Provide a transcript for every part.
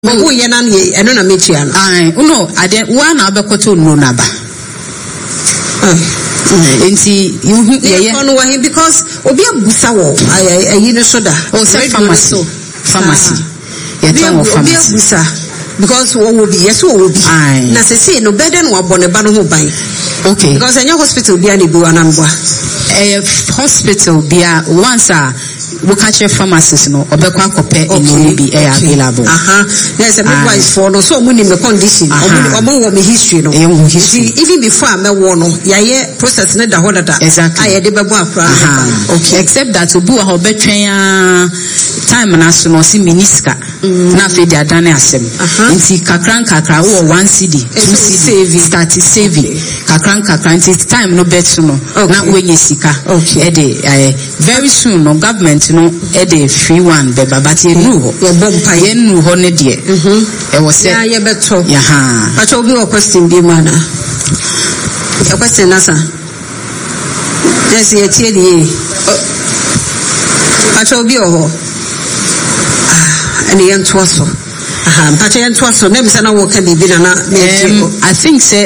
Who Yanan, I don't know, Michian. I no, I didn't one abacoto no naba. And see, you because Obia Busawo, I soda. Oh, say pharmacy. Busa. Because what will be, yes, what will be. I say, no better no bonabano by. Okay. Because in your hospital, be any buanamba. A hospital, be once we catch a pharmacist, no, or the quack pay in be available. There's a midwife for no so many condition, or history, no, even before I'm a one, yeah, process net the whole that exactly. I had okay, except that to do a whole better time and as no see miniska, nothing they are done as him. And see Kakran Kakra or 1 CD, 2 CD, started saving Kakran Kakran, it's time no bet no, not when you see ka. Okay, very soon, no government. No, free one, but you knew your bomb pie knew honey dear. It was yeah, better. Yaha. But you'll be a question, be manner. A question, Nasa. Yes, ye TD. But you'll be over. And the young twasso. But young twasso, never said I walk and be dinner. I think, sir,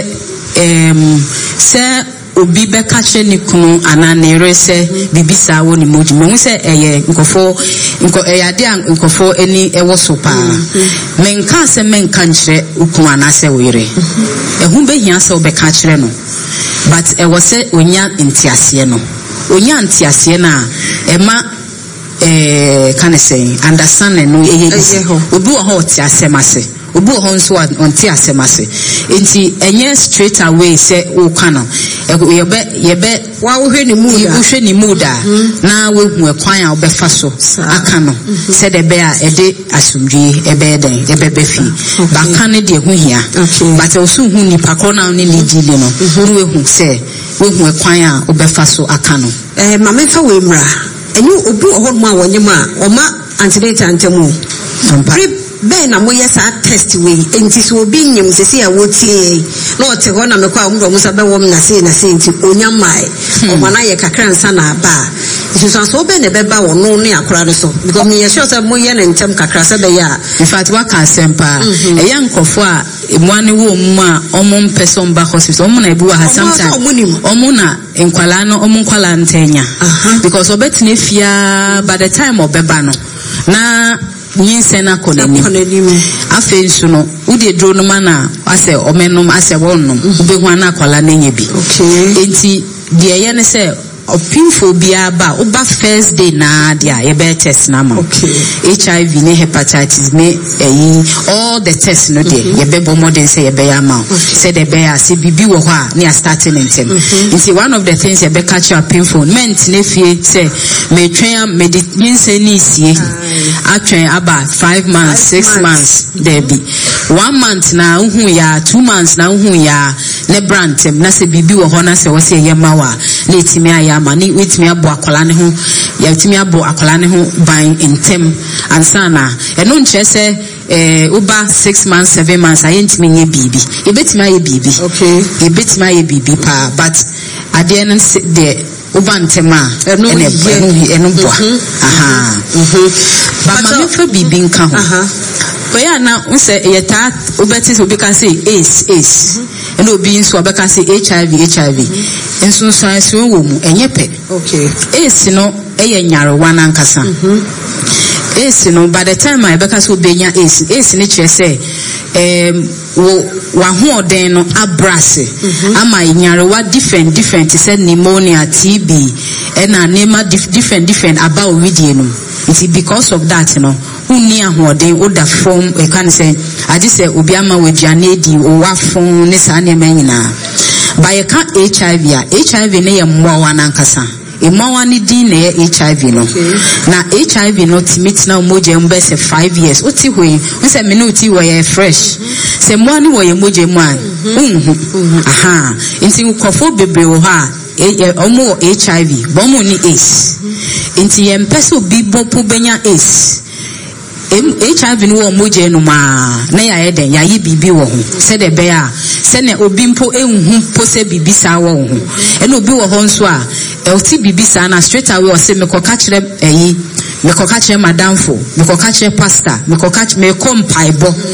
obi be kache ni kunu ananere se bibisa wo ni moji me se eye nkofo eyade nkofo eni ewo so pa menka se menka nkyere ukun anase were ehu be hia se obeka kire no but ewo se onya ntiase no onya ntiase na ema can I say understand no eye obi wo ho tiase mase obu honso onti asemase enti enye straight away say o kana yebe wa wo hwe ni muda na we hu ekwan a obefa so aka no say de be a ede asumdwe ebe den ebe befi ba kan de hu hia but osu hu ni pakro na ni dile no we hu say we hu ekwan a obefa so aka no mama fa we mra enyu obu ohonma wonyema oma antidator antemu Ben na moye sa test we enti so obi nyem sese ya wotie na ote ho na mekwa omdo musa be wom na sei enti onyamai omana ye kakra nsa na aba so so be ne beba wo no ne akora so because me ye sure say moye na ntem kakra se be ya in fact wa ka sempa e ya nkofo a emwane wo mu a omum person ba hospital omu na ebu wa sometimes omu na enkwala no omu nkwala ntenya because obetine fia by the time obeba no na Ninsena koneni afe nso no ude dro no mana ase omenom ase wonnom ubehu ana kwala nenye bi okay enti de ye ne se opinfo bia ba oba first day na dia ye be test na ma okay HIV ne hepatitis me all the tests no there ye be bo modern say ye be ya ma say the be ase bibi wo ho a ne starting intem enti one of the things ye be catch up painful ment ne fie say me twen medicine ni sie atwen about 5 months 6 months there be 1 month na hu ya 2 months na hu ya ne brantem na say bibi wo ho na say wo say ye ma wa na etimi aya mani with me abo akola ne ho ya etimi abo akola ne ho ban intem ansana eno nche se uba 6 months 7 months ayentimi nye bibi ebetimi aye bibi okay ebetimi aye bibi pa but at the end the uba ntema eno bo ba ma fa bibi nka ho oya na unse yeta obeti so be can say ace and obi nso be can say HIV enso so aso wo mu enyepe okay ace no eye nyarewa na nkasa ace no by the time I be can so be nya ace ni kire say wa ho oden no abrase ama nyarewa different say pneumonia TB and anema different about widie no it's because of that you know uni ahoden oda from e kan say ade say obi ama waduane di o wa fon ne sa ne manyina ba ye ka HIV ne ye mmoa na nkasa emmoa ne din ne HIV no na HIV no timit na moje mbe se 5 years oti hoi we say me no oti wo ye fresh se mmoa ne wo ye moje mu an nti ukofo bebre wo ha omo HIV bomo ni AIDS nti ye mpeso bibo benya AIDS HIV no wo moje no ma na ya eden ya yi bibi wo ho se de be a se ne obi mpo enhu po se bibi sa wo ho e no obi wo ho nso a e oti bibi sa na straight away o se me ko ka kire mekɔ ka kyerɛ madamfo mekɔ ka kyerɛ pastor mekɔ mpaebɔ